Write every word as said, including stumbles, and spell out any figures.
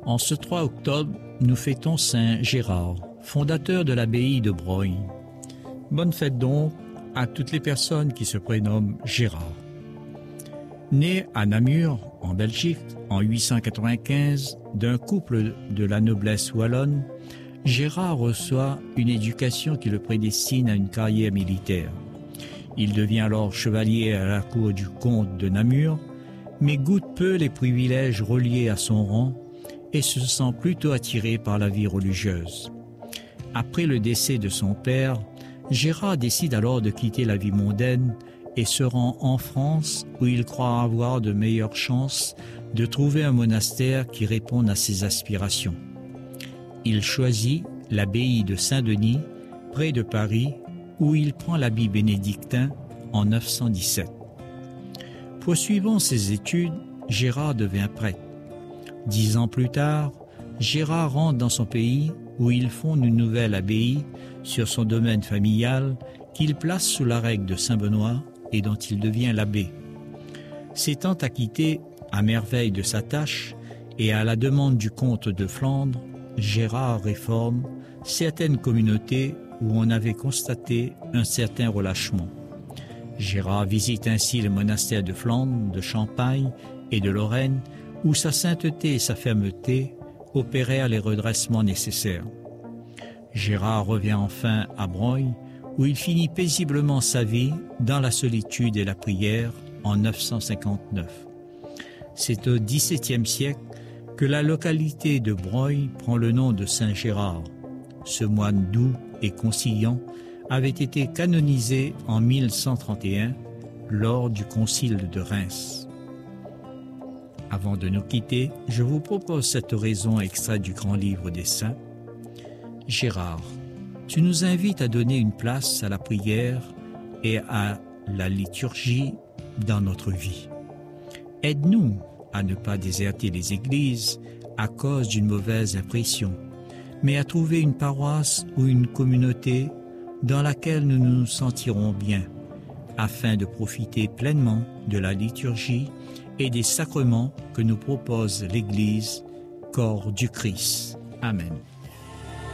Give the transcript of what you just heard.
En ce trois octobre, nous fêtons Saint Gérard, fondateur de l'abbaye de Broglie. Bonne fête donc à toutes les personnes qui se prénomment Gérard. Né à Namur, en Belgique, en huit cent quatre-vingt-quinze, d'un couple de la noblesse wallonne, Gérard reçoit une éducation qui le prédestine à une carrière militaire. Il devient alors chevalier à la cour du comte de Namur, mais goûte peu les privilèges reliés à son rang et se sent plutôt attiré par la vie religieuse. Après le décès de son père, Gérard décide alors de quitter la vie mondaine et se rend en France où il croit avoir de meilleures chances de trouver un monastère qui réponde à ses aspirations. Il choisit l'abbaye de Saint-Denis, près de Paris, où il prend l'habit bénédictin en neuf cent dix-sept. Poursuivant ses études, Gérard devient prêtre. Dix ans plus tard, Gérard rentre dans son pays où il fonde une nouvelle abbaye sur son domaine familial qu'il place sous la règle de Saint-Benoît et dont il devient l'abbé. S'étant acquitté à merveille de sa tâche et à la demande du comte de Flandre, Gérard réforme certaines communautés où on avait constaté un certain relâchement. Gérard visite ainsi le monastère de Flandre, de Champagne et de Lorraine, où sa sainteté et sa fermeté opérèrent les redressements nécessaires. Gérard revient enfin à Broglie, où il finit paisiblement sa vie dans la solitude et la prière en neuf cent cinquante-neuf. C'est au dix-septième siècle que la localité de Broglie prend le nom de Saint-Gérard. Ce moine doux et conciliant avait été canonisé en mille cent trente et un lors du concile de Reims. Avant de nous quitter, je vous propose cette oraison extraite du grand livre des saints. Gérard, tu nous invites à donner une place à la prière et à la liturgie dans notre vie. Aide-nous à ne pas déserter les églises à cause d'une mauvaise impression, mais à trouver une paroisse ou une communauté dans laquelle nous nous sentirons bien, afin de profiter pleinement de la liturgie et des sacrements que nous propose l'Église, corps du Christ. Amen.